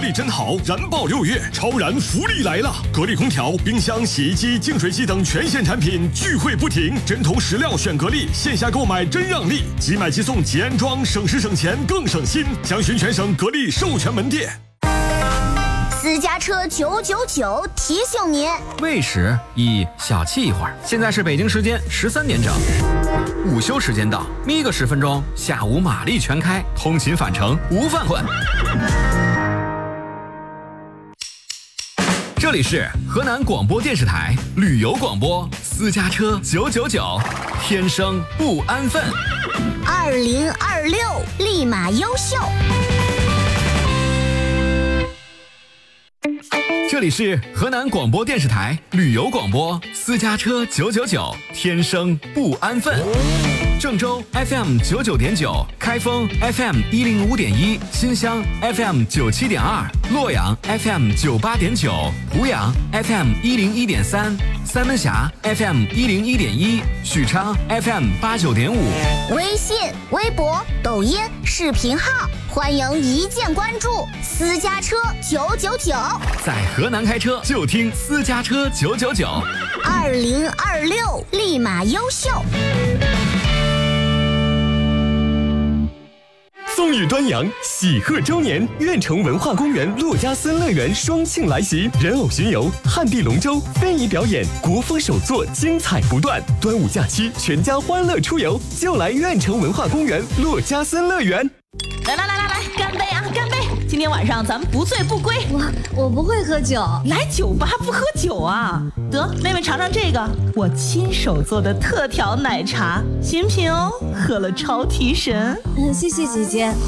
力真好，燃爆6月，超燃福利来了！格力空调、冰箱、洗衣机、净水器等全线产品聚会不停，真铜实料选格力，线下购买真让利，即买即送即安装，省时省钱更省心。详询全省格力授权门店。 私家车999提醒您： 喂食宜小憩一会儿。现在是北京时间13点整，午休时间到，眯个10分钟，下午马力全开，通勤返程无犯困。这里是河南广播电视台旅游广播，私家车999，天生不安分。 2026立马优秀。 这里是河南广播电视台旅游广播，私家车999，天生不安分。郑州 FM 99.9，开封 FM 105.1，新乡 FM 97.2，洛阳 FM 98.9，濮阳 FM 101.3，三门峡 FM 101.1，许昌 FM 89.5。 微信、微博、抖音、视频号，欢迎一键关注私家车999。 在河南开车就听私家车999。 2026立马优秀。 风雨端阳，喜贺周年，苑城文化公园骆家森乐园双庆来袭，人偶巡游、旱地龙舟、非遗表演、国风手作，精彩不断。端午假期，全家欢乐出游，就来苑城文化公园骆家森乐园。 来，干杯啊，干杯！今天晚上咱们不醉不归。 我不会喝酒， 来酒吧不喝酒啊？得，妹妹尝尝这个，我亲手做的特调奶茶，新品哦，喝了超提神。 谢谢姐姐。